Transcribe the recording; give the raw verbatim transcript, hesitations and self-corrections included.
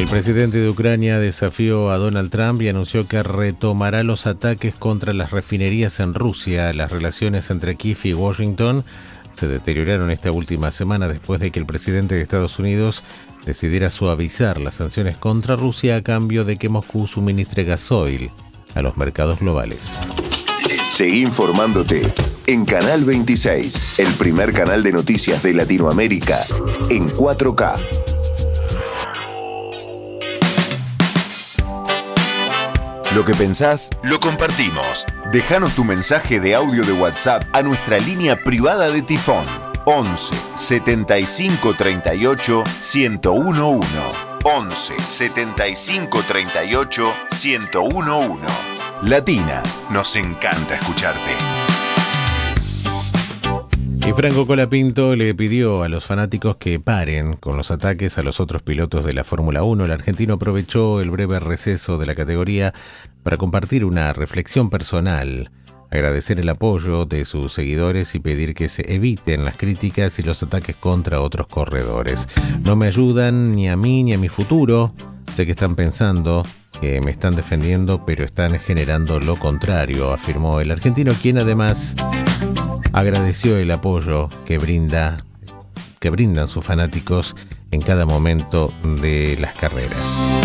El presidente de Ucrania desafió a Donald Trump y anunció que retomará los ataques contra las refinerías en Rusia. Las relaciones entre Kiev y Washington se deterioraron esta última semana después de que el presidente de Estados Unidos decidiera suavizar las sanciones contra Rusia a cambio de que Moscú suministre gasoil a los mercados globales. Seguí informándote en Canal veintiséis, el primer canal de noticias de Latinoamérica en cuatro K. Lo que pensás, lo compartimos. Déjanos tu mensaje de audio de WhatsApp a nuestra línea privada de Tifón. once setenta y cinco treinta y ocho ciento uno. once setenta y cinco treinta y ocho ciento uno. Latina, nos encanta escucharte. Y Franco Colapinto le pidió a los fanáticos que paren con los ataques a los otros pilotos de la Fórmula uno. El argentino aprovechó el breve receso de la categoría para compartir una reflexión personal, agradecer el apoyo de sus seguidores y pedir que se eviten las críticas y los ataques contra otros corredores. No me ayudan ni a mí ni a mi futuro. Sé que están pensando que me están defendiendo, pero están generando lo contrario, afirmó el argentino, quien además agradeció el apoyo que brinda, que brindan sus fanáticos en cada momento de las carreras.